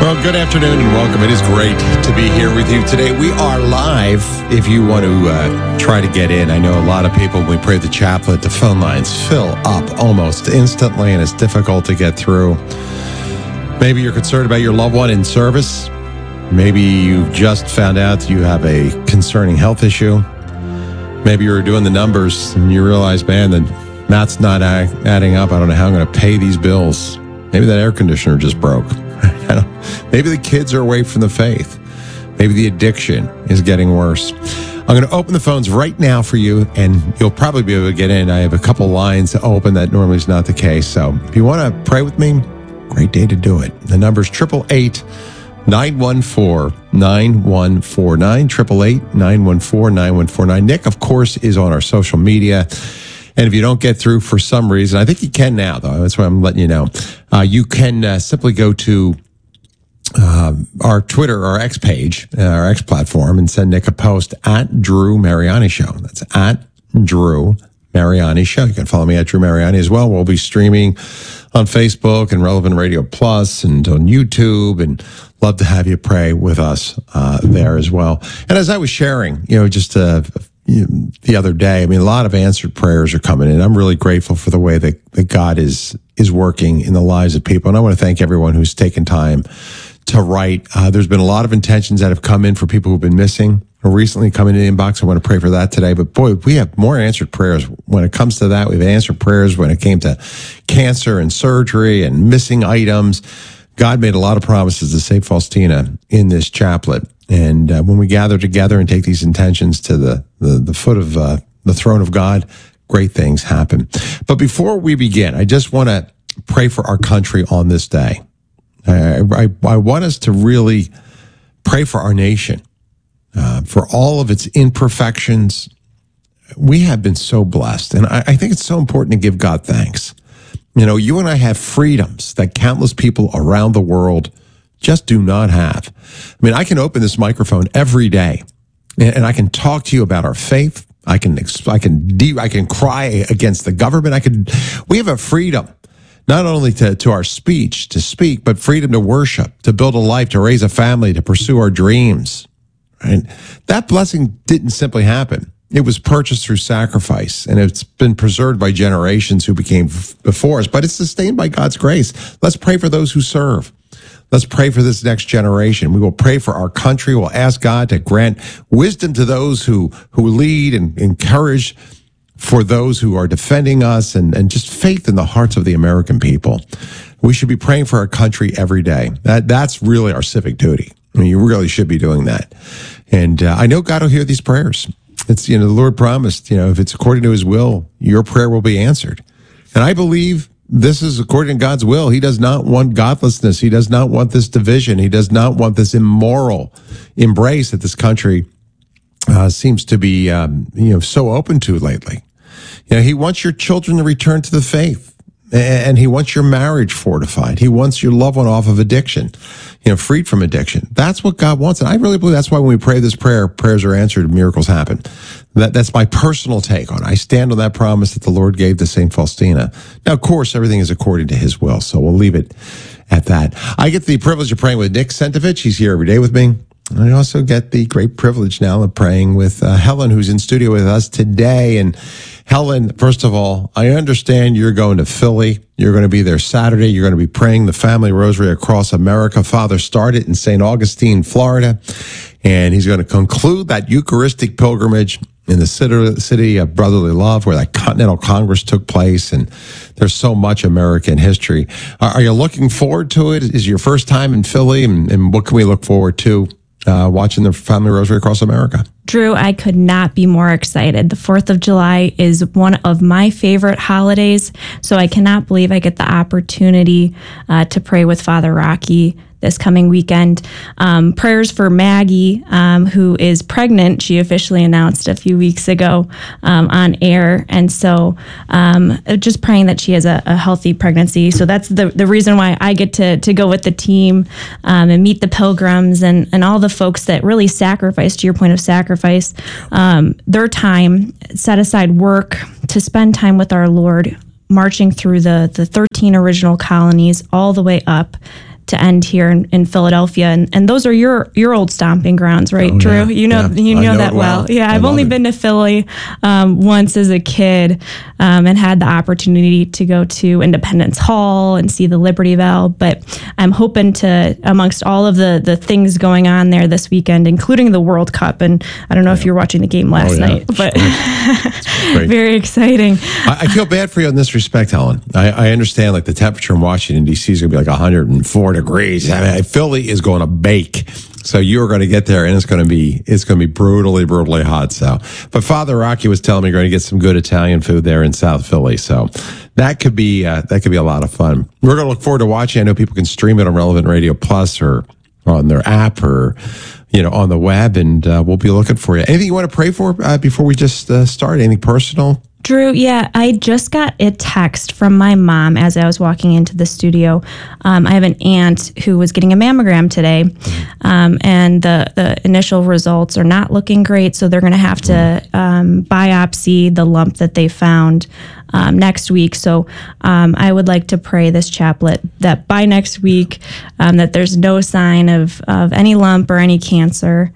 Well, good afternoon and welcome. It is great to be here with you today. We are live if you want to try to get in. I know a lot of people, when we pray the chaplet, the phone lines fill up almost instantly and it's difficult to get through. Maybe you're concerned about your loved one in service. Maybe you've just found out you have a concerning health issue. Maybe you're doing the numbers and you realize, man, the math's not adding up. I don't know how I'm going to pay these bills. Maybe that air conditioner just broke. Maybe the kids are away from the faith. Maybe the addiction is getting worse. I'm going to open the phones right now for you, and you'll probably be able to get in. I have a couple lines open that normally is not the case. So if you want to pray with me, great day to do it. The number is 888-914-9149, 888-914-9149. Nick, of course, is on our social media. And if you don't get through for some reason, I think you can now, though. That's why I'm letting you know. You can simply go to our Twitter, our X page, our X platform, and send Nick a post at Drew Mariani Show. That's at Drew Mariani Show. You can follow me at Drew Mariani as well. We'll be streaming on Facebook and Relevant Radio Plus and on YouTube, and love to have you pray with us there as well. And as I was sharing, just the other day, a lot of answered prayers are coming in. I'm really grateful for the way that God is working in the lives of people. And I want to thank everyone who's taken time to write. There's been a lot of intentions that have come in for people who've been missing or recently come into the inbox. I want to pray for that today. But boy, we have more answered prayers when it comes to that. We've answered prayers when it came to cancer and surgery and missing items. God made a lot of promises to save Faustina in this chaplet. And when we gather together and take these intentions to the foot of the throne of God, great things happen. But before we begin, I just want to pray for our country on this day. I want us to really pray for our nation, for all of its imperfections. We have been so blessed, and I think it's so important to give God thanks. You and I have freedoms that countless people around the world just do not have. I can open this microphone every day and I can talk to you about our faith. I can cry against the government. We have a freedom, not only to our speech, to speak, but freedom to worship, to build a life, to raise a family, to pursue our dreams. Right? That blessing didn't simply happen. It was purchased through sacrifice, and it's been preserved by generations who became before us, but it's sustained by God's grace. Let's pray for those who serve. Let's pray for this next generation. We will pray for our country. We'll ask God to grant wisdom to those who lead and encourage for those who are defending us, and just faith in the hearts of the American people. We should be praying for our country every day. That's really our civic duty. You really should be doing that. And I know God will hear these prayers. It's, the Lord promised, if it's according to his will, your prayer will be answered. And I believe this is according to God's will. He does not want godlessness. He does not want this division. He does not want this immoral embrace that this country seems to be, so open to lately. He wants your children to return to the faith, and he wants your marriage fortified. He wants your loved one off of addiction, freed from addiction. That's what God wants. And I really believe that's why when we pray this prayer, prayers are answered and miracles happen. That's my personal take on it. I stand on that promise that the Lord gave to St. Faustina. Now, of course, everything is according to his will, so we'll leave it at that. I get the privilege of praying with Nick Sentovich. He's here every day with me. I also get the great privilege now of praying with Helen, who's in studio with us today. And Helen, first of all, I understand you're going to Philly. You're going to be there Saturday. You're going to be praying the family rosary across America. Father started in St. Augustine, Florida, and he's going to conclude that Eucharistic pilgrimage in the city of brotherly love, where that Continental Congress took place. And there's so much American history. Are you looking forward to it? Is it your first time in Philly? And what can we look forward to watching the family rosary across America? Drew, I could not be more excited. The 4th of July is one of my favorite holidays, so I cannot believe I get the opportunity to pray with Father Rocky this coming weekend. Prayers for Maggie, who is pregnant. She officially announced a few weeks ago on air. And so just praying that she has a healthy pregnancy. So that's the reason why I get to go with the team and meet the pilgrims and all the folks that really sacrifice, to your point of sacrifice, their time, set aside work to spend time with our Lord, marching through the 13 original colonies all the way up end here in Philadelphia, and those are your old stomping grounds, right, Drew? Yeah. You know that well. Yeah, I've only been to Philly once as a kid, and had the opportunity to go to Independence Hall and see the Liberty Bell. But I'm hoping to, amongst all of the things going on there this weekend, including the World Cup, and I don't know if you're watching the game last night, but very exciting. I feel bad for you in this respect, Helen. I understand like the temperature in Washington, D.C. is going to be like 104 degrees. I mean, Philly is going to bake. So you're going to get there and it's going to be brutally hot. So, but Father Rocky was telling me you're going to get some good Italian food there in South Philly. So that could be a lot of fun. We're going to look forward to watching. I know people can stream it on Relevant Radio Plus or on their app or, on the web, and we'll be looking for you. Anything you want to pray for before we just start? Anything personal? Drew, yeah, I just got a text from my mom as I was walking into the studio. I have an aunt who was getting a mammogram today, and the initial results are not looking great, so they're going to have to biopsy the lump that they found next week. So I would like to pray this chaplet that by next week that there's no sign of any lump or any cancer.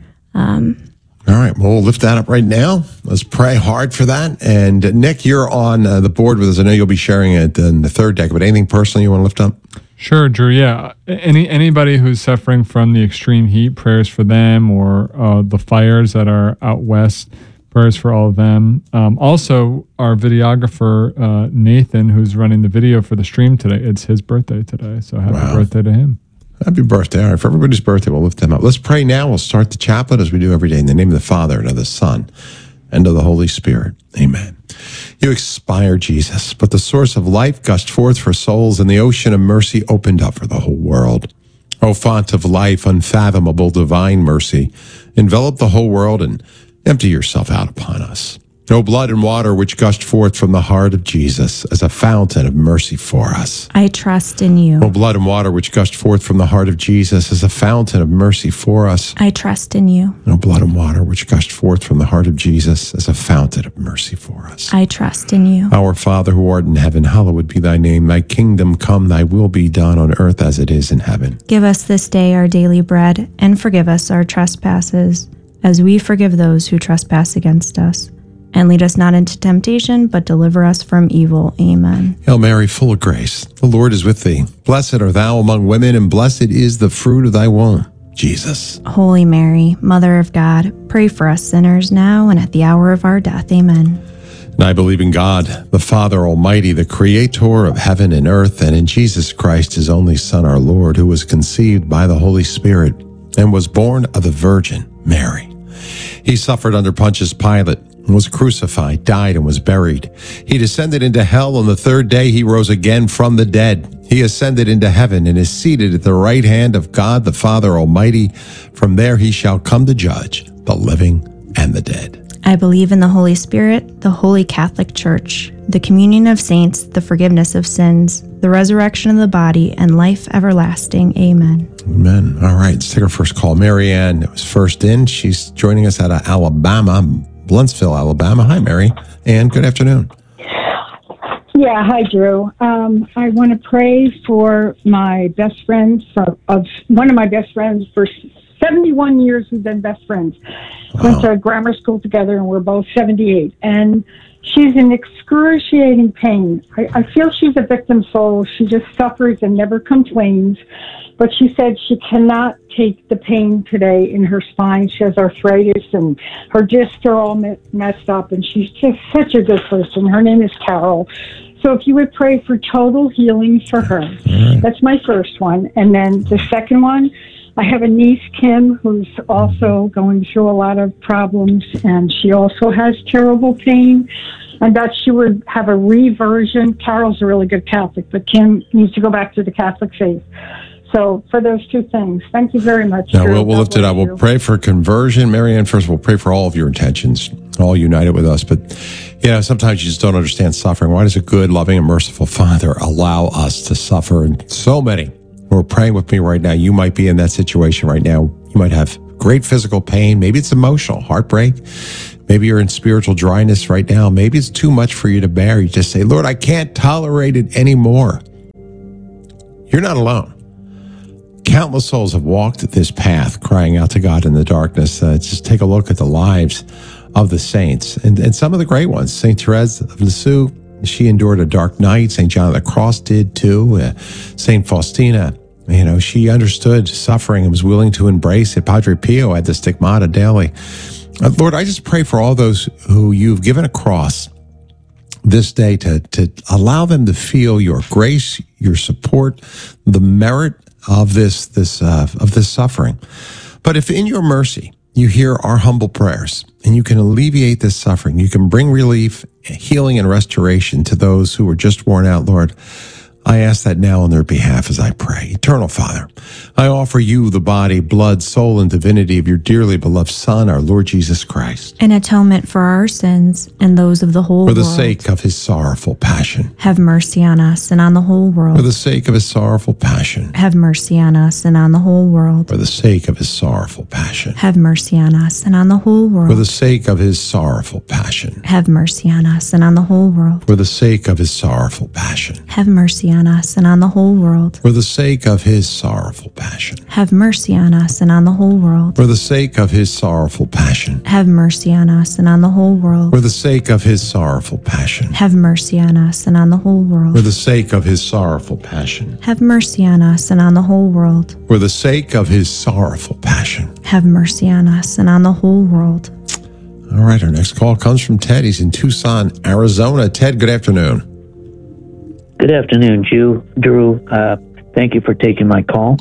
All right, well, we'll lift that up right now. Let's pray hard for that. And Nick, you're on the board with us. I know you'll be sharing it in the third deck, but anything personal you want to lift up? Sure, Drew. Yeah, anybody who's suffering from the extreme heat, prayers for them, or the fires that are out west, prayers for all of them. Also, our videographer, Nathan, who's running the video for the stream today, it's his birthday today, so happy birthday to him. Happy birthday. All right, for everybody's birthday, we'll lift them up. Let's pray now. We'll start the chaplet as we do every day in the name of the Father, and of the Son, and of the Holy Spirit. Amen. You expired, Jesus, but the source of life gushed forth for souls, and the ocean of mercy opened up for the whole world. O font of life, unfathomable divine mercy, envelop the whole world and empty yourself out upon us. O blood and water which gushed forth from the heart of Jesus as a fountain of mercy for us. I trust in you. O blood and water which gushed forth from the heart of Jesus as a fountain of mercy for us. I trust in you. O blood and water which gushed forth from the heart of Jesus as a fountain of mercy for us. I trust in you. Our Father who art in heaven, hallowed be thy name. Thy kingdom come, thy will be done on earth as it is in heaven. Give us this day our daily bread, and forgive us our trespasses, as we forgive those who trespass against us. And lead us not into temptation, but deliver us from evil. Amen. Hail Mary, full of grace, the Lord is with thee. Blessed art thou among women, and blessed is the fruit of thy womb, Jesus. Holy Mary, Mother of God, pray for us sinners now and at the hour of our death. Amen. And I believe in God, the Father Almighty, the Creator of heaven and earth, and in Jesus Christ, his only Son, our Lord, who was conceived by the Holy Spirit and was born of the Virgin Mary. He suffered under Pontius Pilate, was crucified, died, and was buried. He descended into hell. On the third day he rose again from the dead. He ascended into heaven and is seated at the right hand of God the Father Almighty. From there he shall come to judge the living and the dead. I believe in the Holy Spirit, the Holy Catholic Church, the communion of saints, the forgiveness of sins, the resurrection of the body, and life everlasting. Amen. Amen. All right, let's take our first call. Marianne was first in. She's joining us out of Alabama, Blunsville, Alabama. Hi, Mary. And good afternoon. Yeah, hi, Drew. I want to pray for my best friend, one of my best friends for 71 years. We've been best friends. Went to grammar school together, and we're both 78. And she's in excruciating pain. I feel she's a victim soul. She just suffers and never complains. But she said she cannot take the pain today in her spine. She has arthritis, and her discs are all messed up, and she's just such a good person. Her name is Carol. So if you would pray for total healing for her. That's my first one. And then the second one, I have a niece, Kim, who's also going through a lot of problems, and she also has terrible pain. And that she would have a reversion. Carol's a really good Catholic, but Kim needs to go back to the Catholic faith. So for those two things, thank you very much. Now, we'll lift it up. We'll pray for conversion. Marianne, first, we'll pray for all of your intentions, all united with us. But, sometimes you just don't understand suffering. Why does a good, loving, and merciful Father allow us to suffer? And so many who are praying with me right now, you might be in that situation right now. You might have great physical pain. Maybe it's emotional, heartbreak. Maybe you're in spiritual dryness right now. Maybe it's too much for you to bear. You just say, Lord, I can't tolerate it anymore. You're not alone. Countless souls have walked this path, crying out to God in the darkness. Just take a look at the lives of the saints and some of the great ones. St. Therese of Lisieux, she endured a dark night. St. John of the Cross did too. St. Faustina, she understood suffering and was willing to embrace it. Padre Pio had the stigmata daily. Lord, I just pray for all those who you've given a cross this day to allow them to feel your grace, your support, the merit of this suffering. But if in your mercy you hear our humble prayers and you can alleviate this suffering, you can bring relief, healing, and restoration to those who are just worn out, Lord, I ask that now on their behalf as I pray. Eternal Father, I offer you the body, blood, soul, and divinity of your dearly beloved Son, our Lord Jesus Christ. An atonement for our sins and those of the whole world. For the sake of his sorrowful passion. Have mercy on us and on the whole world. For the sake of his sorrowful passion. Have mercy on us and on the whole world. For the sake of his sorrowful passion. Have mercy on us and on the whole world. For the sake of his sorrowful passion. Have mercy on us and on the whole world. For the sake of his sorrowful passion. Have mercy on us and on the whole world. For the sake of his sorrowful passion. Have mercy on us and on the whole world. For the sake of his sorrowful passion. Have mercy on us and on the whole world. For the sake of his sorrowful passion. Have mercy on us and on the whole world. For the sake of his sorrowful passion. Have mercy on us and on the whole world. For the sake of his sorrowful passion. Have mercy on us and on the whole world. All right, our next call comes from Ted. He's in Tucson, Arizona. Ted, good afternoon. Good afternoon, Drew. Thank you for taking my call.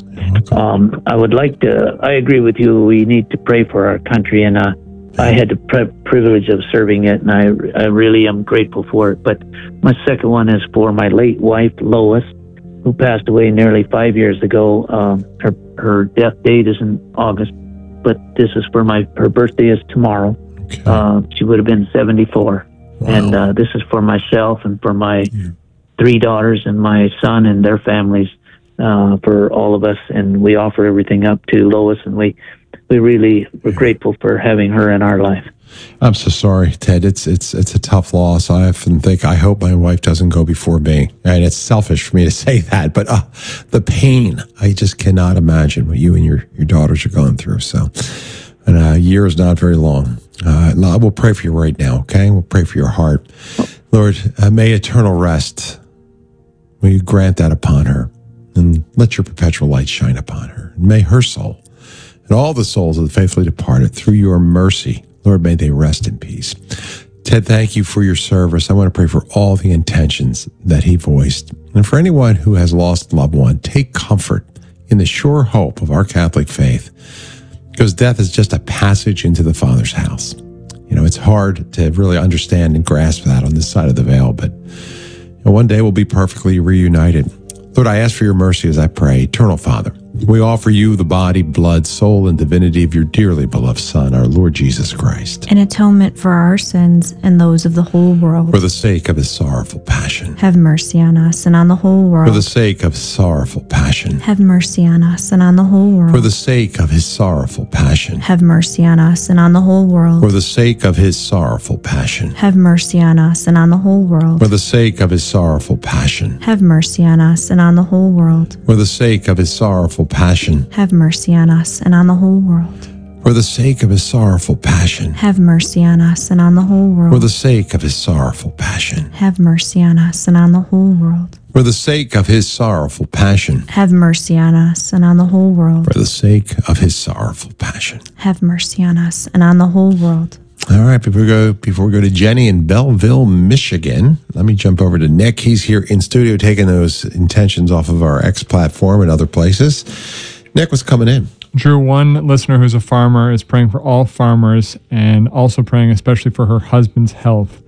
I would like to, I agree with you. We need to pray for our country, and I had the privilege of serving it, and I really am grateful for it. But my second one is for my late wife, Lois, who passed away nearly 5 years ago. Her death date is in August, but this is for her birthday is tomorrow. Okay. She would have been 74. Wow. And this is for myself and for my 3 daughters and my son and their families, for all of us. And we offer everything up to Lois, and we're grateful for having her in our life. I'm so sorry, Ted. It's a tough loss. I often think, I hope my wife doesn't go before me. And it's selfish for me to say that, but the pain, I just cannot imagine what you and your daughters are going through. So, and a year is not very long. We'll pray for you right now, okay? We'll pray for your heart. Lord, may eternal rest, may you grant that upon her, and let your perpetual light shine upon her. And may her soul and all the souls of the faithfully departed, through your mercy, Lord, may they rest in peace. Ted, thank you for your service. I want to pray for all the intentions that he voiced. And for anyone who has lost a loved one, take comfort in the sure hope of our Catholic faith, because death is just a passage into the Father's house. It's hard to really understand and grasp that on this side of the veil, but one day we'll be perfectly reunited. Lord, I ask for your mercy as I pray. Eternal Father, we offer you the body, blood, soul, and divinity of your dearly beloved Son, our Lord Jesus Christ. An atonement for our sins and those of the whole world. For the sake of his sorrowful passion. Have mercy on us and on the whole world. For the sake of his sorrowful passion. Have mercy on us and on the whole world. For the sake of his sorrowful passion. Have mercy on us and on the whole world. For the sake of his sorrowful passion. Have mercy on us and on the whole world. For the sake of his sorrowful passion. Have mercy on us and on the whole world. For the sake of his sorrowful passion. Have mercy on us and on the whole world. For the sake of his sorrowful passion. Have mercy on us and on the whole world. For the sake of his sorrowful passion. Have mercy on us and on the whole world. For the sake of his sorrowful passion. Have mercy on us and on the whole world. For the sake of his sorrowful passion. Have mercy on us and on the whole world. All right, before we go to Jenny in Belleville, Michigan, let me jump over to Nick. He's here in studio taking those intentions off of our X platform and other places. Nick, what's coming in? Drew, one listener who's a farmer is praying for all farmers and also praying especially for her husband's health.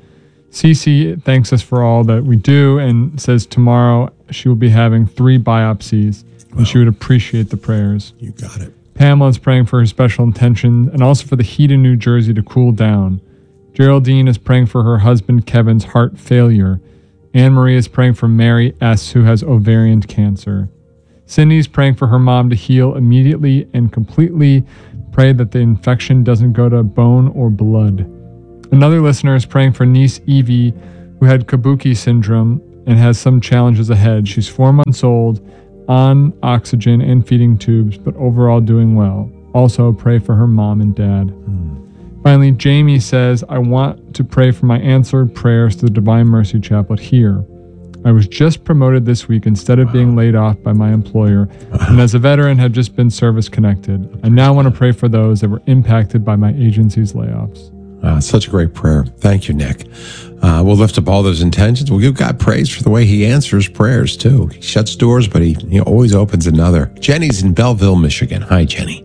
Cece thanks us for all that we do and says tomorrow she will be having 3 biopsies and she would appreciate the prayers. You got it. Pamela is praying for her special intention and also for the heat in New Jersey to cool down. Geraldine is praying for her husband Kevin's heart failure. Anne Marie is praying for Mary S., who has ovarian cancer. Cindy is praying for her mom to heal immediately and completely. Pray that the infection doesn't go to bone or blood. Another listener is praying for niece Evie, who had Kabuki syndrome and has some challenges ahead. She's 4 months old on oxygen and feeding tubes, but overall doing well. Also, pray for her mom and dad. Finally, Jamie says, I want to pray for my answered prayers to the Divine Mercy Chaplet here. I was just promoted this week instead of being laid off by my employer, and as a veteran had just been service connected. I now want to pray for those that were impacted by my agency's layoffs. Such a great prayer. Thank you, Nick. We'll lift up all those intentions. We'll give God praise for the way he answers prayers, too. He shuts doors, but he always opens another. Jenny's in Belleville, Michigan. Hi, Jenny.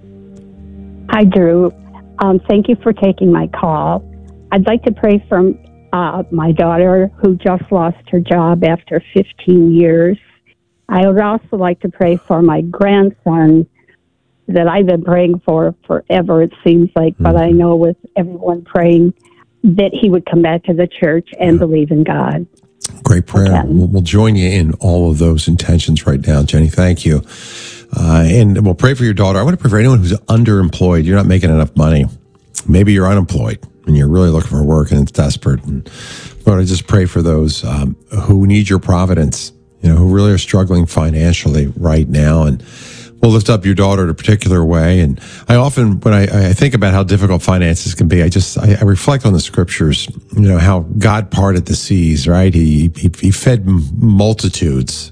Hi, Drew. Thank you for taking my call. I'd like to pray for my daughter who just lost her job after 15 years. I would also like to pray for my grandson that I've been praying for forever, it seems like, but I know with everyone praying that he would come back to the church and believe in God. Great prayer. We'll join you in all of those intentions right now, Jenny. Thank you. And we'll pray for your daughter. I want to pray for anyone who's underemployed. You're not making enough money. Maybe you're unemployed and you're really looking for work and it's desperate. And Lord, I just pray for those who need your providence, who really are struggling financially right now. And we'll lift up your daughter in a particular way. And I often, when I think about how difficult finances can be, I reflect on the scriptures, how God parted the seas, right? He fed multitudes,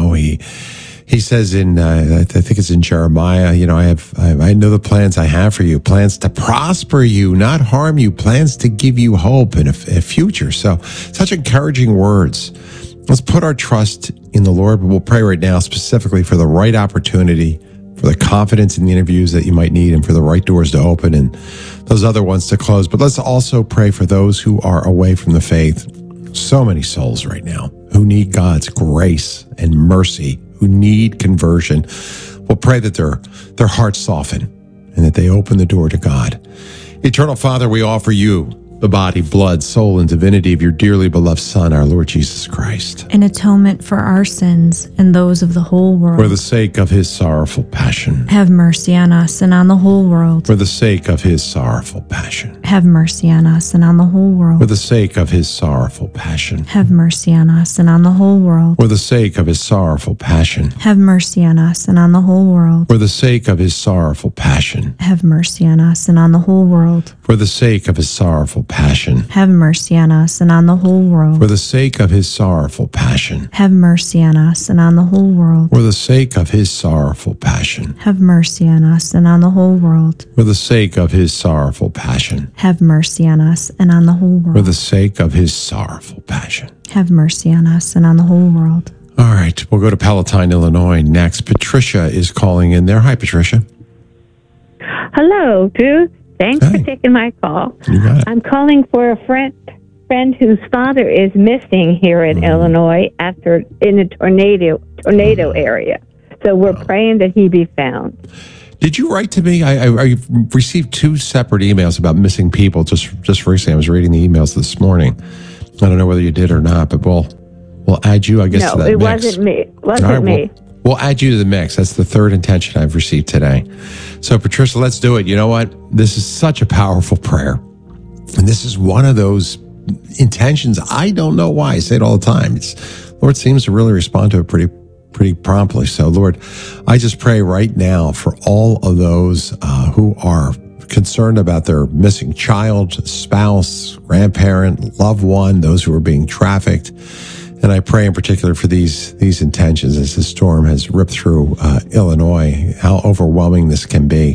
He says in, I think it's in Jeremiah, I know the plans I have for you, plans to prosper you, not harm you, plans to give you hope and a future. So such encouraging words. Let's put our trust in the Lord, but we'll pray right now specifically for the right opportunity, for the confidence in the interviews that you might need, and for the right doors to open and those other ones to close. But let's also pray for those who are away from the faith. So many souls right now who need God's grace and mercy, who need conversion. We'll pray that their hearts soften and that they open the door to God. Eternal Father, we offer you the body, blood, soul, and divinity of your dearly beloved Son, our Lord Jesus Christ, An atonement for our sins and those of the whole world. for the sake of his sorrowful passion. Have mercy on us and on the whole world. For the sake of his sorrowful passion. Have mercy on us and on the whole world. For the sake of his sorrowful passion. Have mercy on us and on the whole world. For the sake of his sorrowful passion. Have mercy on us and on the whole world. For the sake of his sorrowful passion. Have mercy on us and on the whole world. For the sake of his sorrowful passion. Have mercy on us and on the whole world. For the sake of his sorrowful passion. Have mercy on us and on the whole world. For the sake of his sorrowful passion. Have mercy on us and on the whole world. For the sake of his sorrowful passion. Have mercy on us and on the whole world. For the sake of his sorrowful passion. Have mercy on us and on the whole world. All right, we'll go to Palatine, Illinois next. Patricia is calling in there. Hi, Patricia. Hello, Drew. Thanks Hi. for taking my call. You got it. I'm calling for a friend whose father is missing here in Illinois in a tornado area. So we're praying that he be found. Did you write to me? I received 2 separate emails about missing people just recently. I was reading the emails this morning. I don't know whether you did or not, but we'll add you, I guess, to No, that it mix. wasn't me. It wasn't All right, me. We'll add you to the mix. That's the 3rd intention I've received today. So, Patricia, let's do it. You know what? This is such a powerful prayer. And this is one of those intentions. I don't know why. I say it all the time. Lord seems to really respond to it pretty promptly. So, Lord, I just pray right now for all of those who are concerned about their missing child, spouse, grandparent, loved one, those who are being trafficked. And I pray in particular for these intentions as the storm has ripped through Illinois, how overwhelming this can be.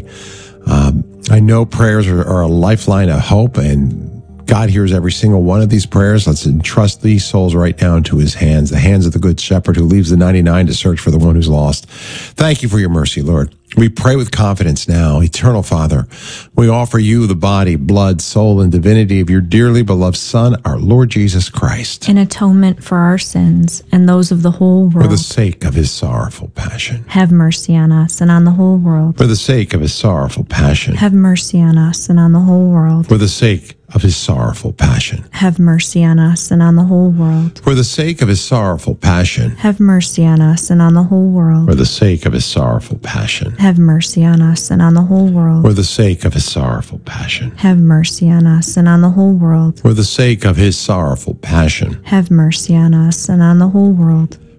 I know prayers are a lifeline of hope, and God hears every single one of these prayers. Let's entrust these souls right now into his hands, the hands of the good shepherd who leaves the 99 to search for the one who's lost. Thank you for your mercy, Lord. We pray with confidence now. Eternal Father, we offer you the body, blood, soul, and divinity of your dearly beloved Son, our Lord Jesus Christ, An atonement for our sins and those of the whole for world. the sake of his sorrowful passion. Have mercy on us and on the whole world. For the sake of his sorrowful passion. Have mercy on us and on the whole world. For the sake of his sorrowful passion. Have mercy on us and on the whole world. For the sake of his sorrowful passion. Have mercy on us and on the whole world. For the sake of his sorrowful passion. Have mercy on us and on the whole world. For the sake of his sorrowful passion. Have mercy on us and on the whole world. For the sake of his sorrowful passion. Have mercy on us and on the whole world.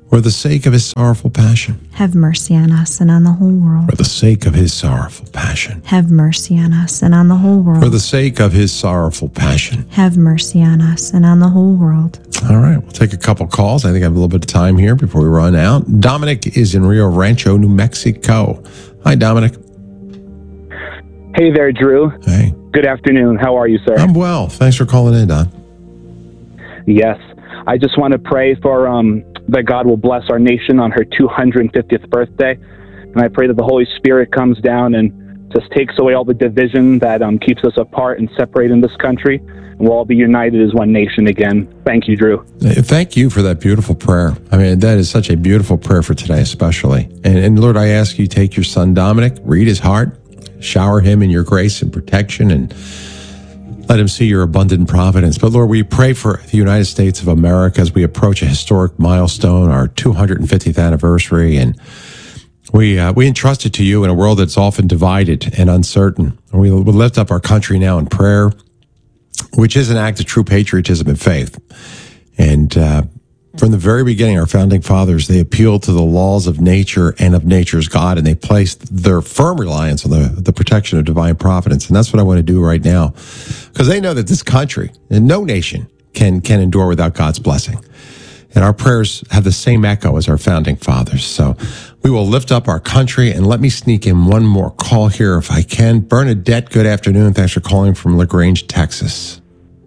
For the sake of his sorrowful passion. Have mercy on us and on the whole world. For the sake of his sorrowful passion. Have mercy on us and on the whole world. For the sake of his sorrowful passion. Have mercy on us and on the whole world. All right, we'll take a couple calls. I think I have a little bit of time here before we run out. Dominic is in Rio Rancho, New Mexico. Hi, Dominic. Hey there, Drew. Hey. Good afternoon. How are you, sir? I'm well. Thanks for calling in, Don. Yes. I just want to pray for that God will bless our nation on her 250th birthday. And I pray that the Holy Spirit comes down and just takes away all the division that keeps us apart and separate in this country. And we'll all be united as one nation again. Thank you, Drew. Thank you for that beautiful prayer. I mean, that is such a beautiful prayer for today, especially. And Lord, I ask you, take your son, Dominic, read his heart, shower him in your grace and protection, and let him see your abundant providence. But Lord, we pray for the United States of America as we approach a historic milestone, our 250th anniversary. And we entrust it to you in a world that's often divided and uncertain. And we lift up our country now in prayer, which is an act of true patriotism and faith. And from the very beginning, our founding fathers, they appealed to the laws of nature and of nature's God, and they placed their firm reliance on the protection of divine providence. And that's what I want to do right now, because they know that this country and no nation can endure without God's blessing. And our prayers have the same echo as our founding fathers. So we will lift up our country. And let me sneak in one more call here if I can. Bernadette, good afternoon. Thanks for calling from LaGrange, Texas.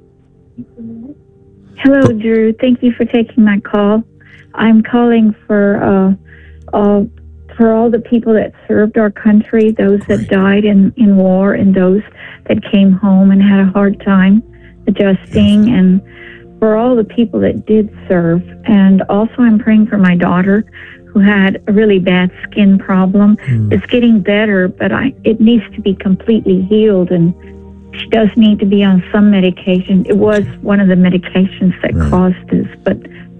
Hello, Drew. Thank you for taking my call. I'm calling for all the people that served our country, those that died in war, and those that came home and had a hard time adjusting, and for all the people that did serve. And also I'm praying for my daughter who had a really bad skin problem. It's getting better, but it needs to be completely healed, and she does need to be on some medication. It was one of the medications that caused this, but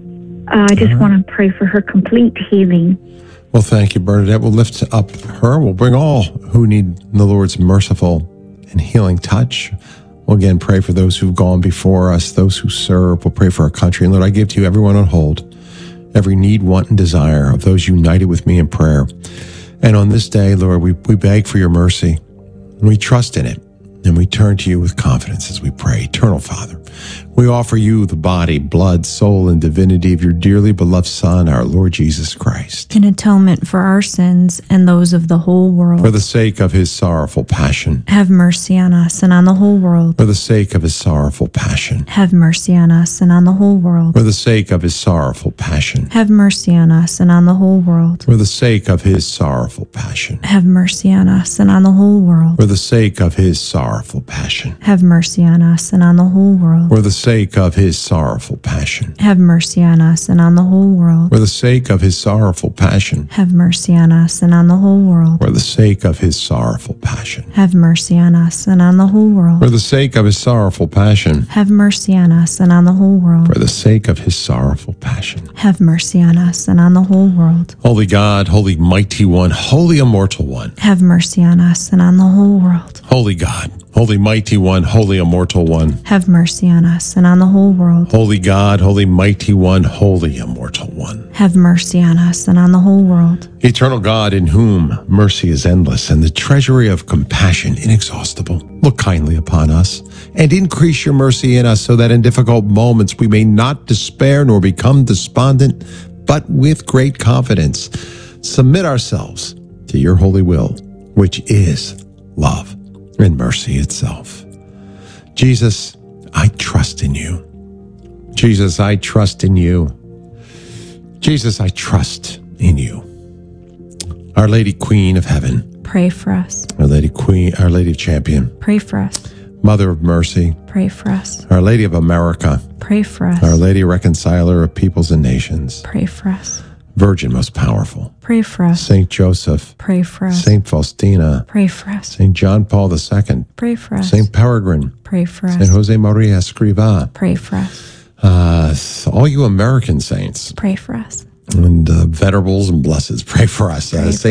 I just want to pray for her complete healing. Well, thank you, Bernadette. We'll lift up her. We'll bring all who need the Lord's merciful and healing touch. We'll again pray for those who've gone before us, those who serve. We'll pray for our country. And Lord, I give to you everyone on hold, every need, want, and desire of those united with me in prayer. And on this day, Lord, we beg for your mercy, and we trust in it. And we turn to you with confidence as we pray. Eternal Father, we offer you the body, blood, soul, and divinity of your dearly beloved Son, our Lord Jesus Christ. In atonement for our sins and those of the whole world. For the sake of his sorrowful passion. Have mercy on us and on the whole world. For the sake of his sorrowful passion. Have mercy on us and on the whole world. For the sake of his sorrowful passion. Have mercy on us and on the whole world. For the sake of his sorrowful passion. Have mercy on us and on the whole world. For the sake of his sorrowful passion. Have mercy on us and on the whole world. For the sake of his sorrowful passion. Have mercy on us and on the whole world. For the sake of his sorrowful passion. Have mercy on us and on the whole world. For the sake of his sorrowful passion. Have mercy on us and on the whole world. For the sake of his sorrowful passion. Have mercy on us and on the whole world. For the sake of his sorrowful passion. Have mercy on us and on the whole world. Holy God, holy mighty one, holy immortal one. Have mercy on us and on the whole world. Holy God, holy mighty one, holy immortal one. Have mercy on us and on the whole world. Holy God, holy mighty one, holy immortal one. Have mercy on us and on the whole world. Eternal God, in whom mercy is endless and the treasury of compassion inexhaustible, look kindly upon us and increase your mercy in us, so that in difficult moments we may not despair nor become despondent, but with great confidence submit ourselves to your holy will, which is love and mercy itself. Jesus, I trust in you. Jesus, I trust in you. Jesus, I trust in you. Our Lady Queen of Heaven. Pray for us. Our Lady Queen, Our Lady Champion. Pray for us. Mother of Mercy. Pray for us. Our Lady of America. Pray for us. Our Lady Reconciler of Peoples and Nations. Pray for us. Virgin most powerful. Pray for us. Saint Joseph. Pray for us. Saint Faustina. Pray for us. Saint John Paul II. Pray for us. Saint Peregrine. Pray for us. Saint Jose Maria Escrivá. Pray for us. All you American saints. Pray for us. And venerables and blesseds, pray for us.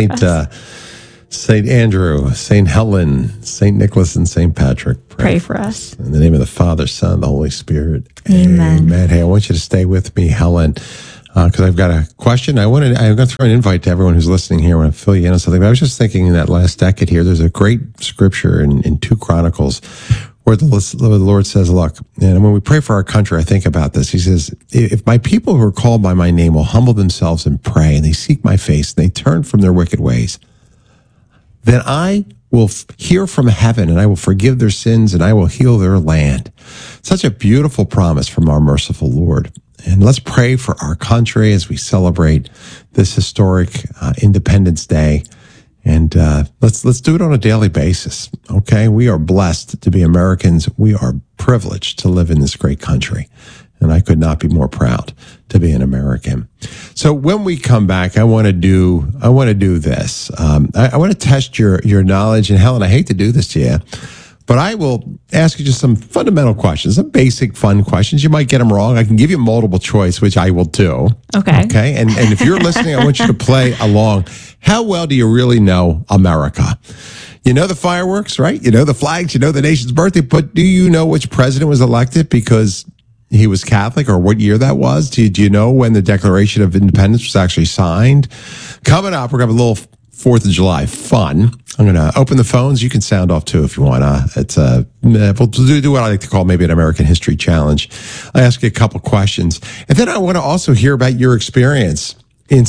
Saint Andrew, Saint Helen, Saint Nicholas, and Saint Patrick. Pray for us. In the name of the Father, Son, and the Holy Spirit. Amen. Amen. Hey, I want you to stay with me, Helen. because I've got a question. I'm going to throw an invite to everyone who's listening here. I want to fill you in on something. But I was just thinking in that last decade here, there's a great scripture in 2 Chronicles where the Lord says, look, and when we pray for our country, I think about this. He says, if my people who are called by my name will humble themselves and pray, and they seek my face, and they turn from their wicked ways, then I will hear from heaven, and I will forgive their sins, and I will heal their land. Such a beautiful promise from our merciful Lord. And let's pray for our country as we celebrate this historic Independence Day. And let's do it on a daily basis, okay? We are blessed to be Americans. We are privileged to live in this great country. And I could not be more proud to be an American. So when we come back, I want to do this. I want to test your knowledge. And Helen, I hate to do this to you, but I will ask you just some fundamental questions, some basic fun questions. You might get them wrong. I can give you multiple choice, which I will do. Okay. Okay. And if you're listening, I want you to play along. How well do you really know America? You know the fireworks, right? You know the flags, you know the nation's birthday, but do you know which president was elected because he was Catholic, or what year that was? Do you know when the Declaration of Independence was actually signed? Coming up, we're going to have a little 4th of July fun. I'm going to open the phones. You can sound off too if you want. We'll do what I like to call maybe an American history challenge. I ask you a couple questions. And then I want to also hear about your experience in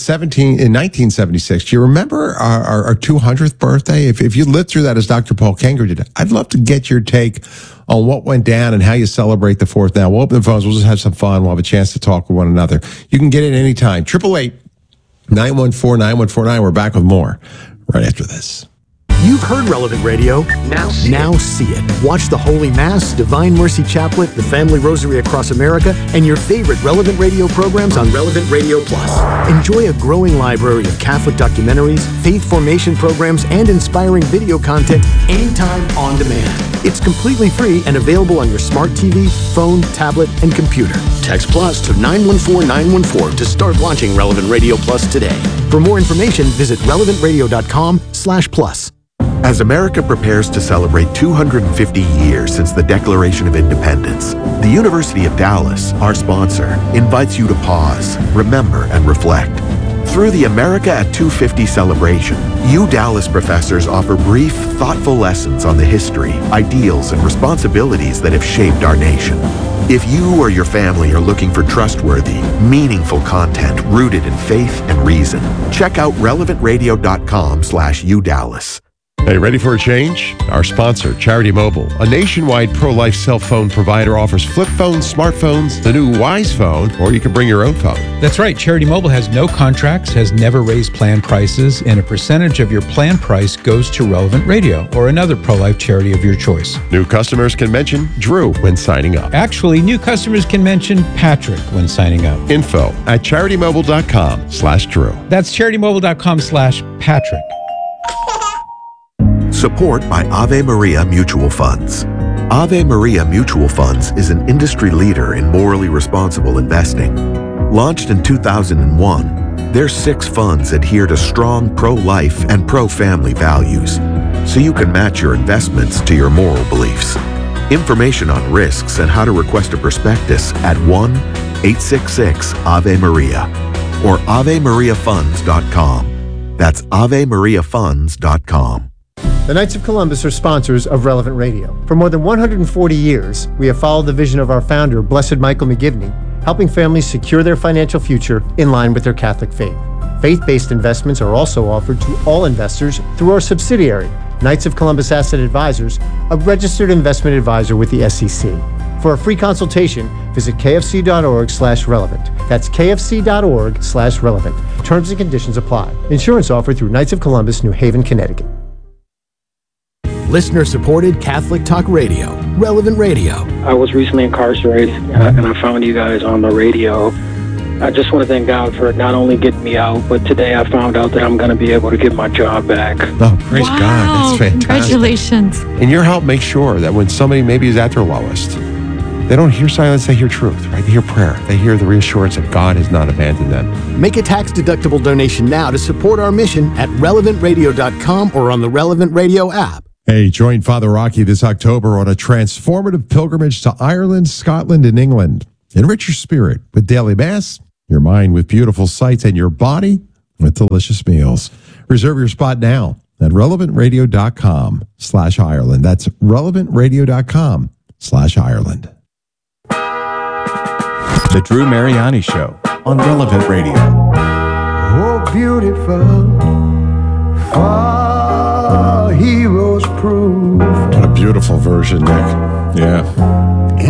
1976. Do you remember our 200th birthday? If you lived through that as Dr. Paul Kenger did, I'd love to get your take on what went down and how you celebrate the 4th. Now, we'll open the phones. We'll just have some fun. We'll have a chance to talk with one another. You can get it anytime. 888-914-9149. We're back with more right after this. You've heard Relevant Radio. Now see it. Watch the Holy Mass, Divine Mercy Chaplet, the Family Rosary Across America, and your favorite Relevant Radio programs on Relevant Radio Plus. Enjoy a growing library of Catholic documentaries, faith formation programs, and inspiring video content anytime on demand. It's completely free and available on your smart TV, phone, tablet, and computer. Text Plus to 914-914 to start launching Relevant Radio Plus today. For more information, visit relevantradio.com/plus. As America prepares to celebrate 250 years since the Declaration of Independence, the University of Dallas, our sponsor, invites you to pause, remember, and reflect. Through the America at 250 celebration, Dallas professors offer brief, thoughtful lessons on the history, ideals, and responsibilities that have shaped our nation. If you or your family are looking for trustworthy, meaningful content rooted in faith and reason, check out relevantradio.com/UDallas. Hey, ready for a change? Our sponsor, Charity Mobile, a nationwide pro-life cell phone provider, offers flip phones, smartphones, the new Wise phone, or you can bring your own phone. That's right. Charity Mobile has no contracts, has never raised plan prices, and a percentage of your plan price goes to Relevant Radio or another pro-life charity of your choice. New customers can mention Drew when signing up. Actually, new customers can mention Patrick when signing up. Info at CharityMobile.com/Drew. That's CharityMobile.com/Patrick. Support by Ave Maria Mutual Funds. Ave Maria Mutual Funds is an industry leader in morally responsible investing. Launched in 2001, their 6 funds adhere to strong pro-life and pro-family values, so you can match your investments to your moral beliefs. Information on risks and how to request a prospectus at 1-866-AVE-MARIA or AveMariaFunds.com. That's AveMariaFunds.com. The Knights of Columbus are sponsors of Relevant Radio. For more than 140 years, we have followed the vision of our founder, Blessed Michael McGivney, helping families secure their financial future in line with their Catholic faith. Faith-based investments are also offered to all investors through our subsidiary, Knights of Columbus Asset Advisors, a registered investment advisor with the SEC. For a free consultation, visit kfc.org/relevant. That's kfc.org/relevant. Terms and conditions apply. Insurance offered through Knights of Columbus, New Haven, Connecticut. Listener-supported Catholic Talk Radio, Relevant Radio. I was recently incarcerated, and I found you guys on the radio. I just want to thank God for not only getting me out, but today I found out that I'm going to be able to get my job back. Oh, praise God. That's fantastic. Congratulations. And your help makes sure that when somebody maybe is at their lowest, they don't hear silence, they hear truth, right? They hear prayer. They hear the reassurance that God has not abandoned them. Make a tax-deductible donation now to support our mission at relevantradio.com or on the Relevant Radio app. Hey, join Father Rocky this October on a transformative pilgrimage to Ireland, Scotland, and England. Enrich your spirit with daily Mass, your mind with beautiful sights, and your body with delicious meals. Reserve your spot now at relevantradio.com/Ireland. That's relevantradio.com/Ireland. The Drew Mariani Show on Relevant Radio. Oh, beautiful, for heroes prove. What a beautiful version, Nick. Yeah.